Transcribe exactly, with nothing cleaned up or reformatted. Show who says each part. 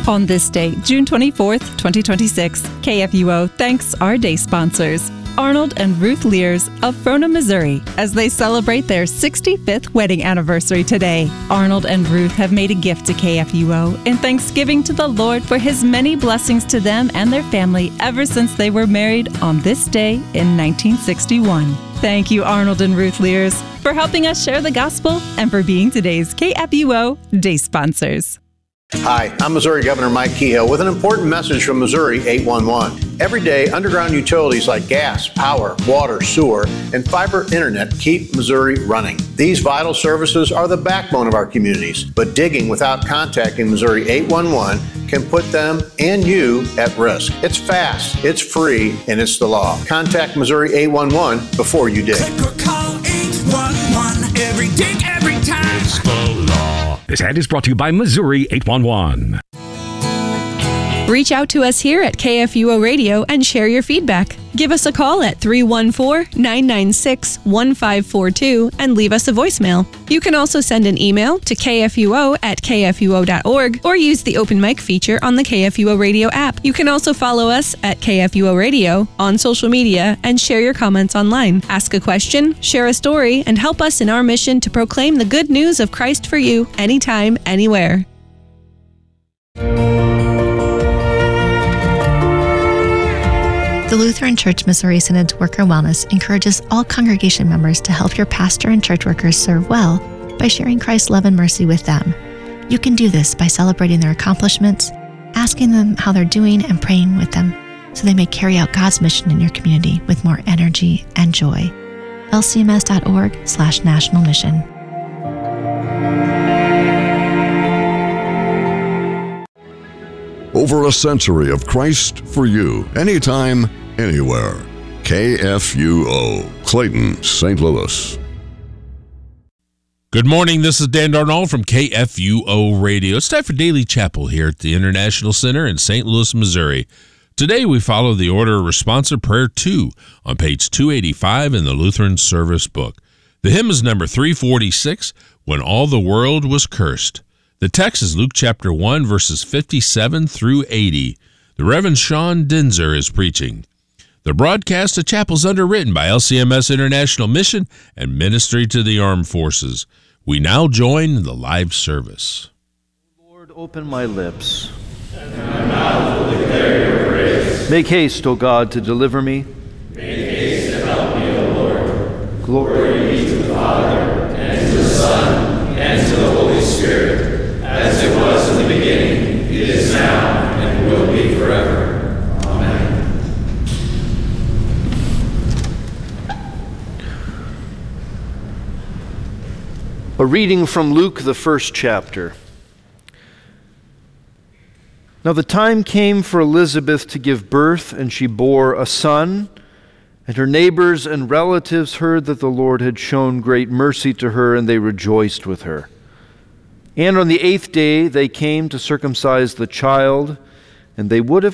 Speaker 1: On this day, June twenty-fourth, twenty twenty-six, K F U O thanks our day sponsors, Arnold and Ruth Lears of Frono, Missouri, as they celebrate their sixty-fifth wedding anniversary today. Arnold and Ruth have made a gift to K F U O in thanksgiving to the Lord for His many blessings to them and their family ever since they were married on this day in nineteen sixty-one. Thank you, Arnold and Ruth Lears, for helping us share the gospel and for being today's K F U O day sponsors.
Speaker 2: Hi, I'm Missouri Governor Mike Kehoe with an important message from Missouri eight one one. Every day, underground utilities like gas, power, water, sewer, and fiber internet keep Missouri running. These vital services are the backbone of our communities, but digging without contacting Missouri eight one one can put them and you at risk. It's fast, it's free, and it's the law. Contact Missouri eight one one before you dig.
Speaker 3: Click or call eight one one every dig, every time.
Speaker 4: It's the law. This ad is brought to you by Missouri eight one one.
Speaker 5: Reach out to us here at K F U O Radio and share your feedback. Give us a call at three one four, nine nine six, one five four two and leave us a voicemail. You can also send an email to k f u o at k f u o dot org or use the open mic feature on the K F U O Radio app. You can also follow us at K F U O Radio on social media and share your comments online. Ask a question, share a story, and help us in our mission to proclaim the good news of Christ for you anytime, anywhere.
Speaker 6: The Lutheran Church Missouri Synod's Worker Wellness encourages all congregation members to help your pastor and church workers serve well by sharing Christ's love and mercy with them. You can do this by celebrating their accomplishments, asking them how they're doing, and praying with them so they may carry out God's mission in your community with more energy and joy. L C M S dot org slash national mission.
Speaker 7: Over a century of Christ for you, anytime, anywhere. K F U O, Clayton, Saint Louis.
Speaker 8: Good morning, this is Dan Darnall from K F U O Radio. It's time for Daily Chapel here at the International Center in Saint Louis, Missouri. Today we follow the order of responsive prayer two on page two eighty-five in the Lutheran Service Book. The hymn is number three forty-six, When All the World Was Cursed. The text is Luke chapter one, verses fifty-seven through eighty. The Reverend Sean Dinzer is preaching. The broadcast of chapel is underwritten by L C M S International Mission and Ministry to the Armed Forces. We now join the live service.
Speaker 9: Lord, open my lips,
Speaker 10: and my mouth will declare your praise.
Speaker 9: Make haste, O God, to deliver me.
Speaker 10: Make haste to help me, O Lord.
Speaker 9: Glory
Speaker 10: be to the Father, and to the Son, and to the Holy Spirit, as it was in the beginning, it is now, and will be forever. Amen.
Speaker 9: A reading from Luke, the first chapter. Now the time came for Elizabeth to give birth, and she bore a son, and her neighbors and relatives heard that the Lord had shown great mercy to her, and they rejoiced with her. And on the eighth day they came to circumcise the child, and they would have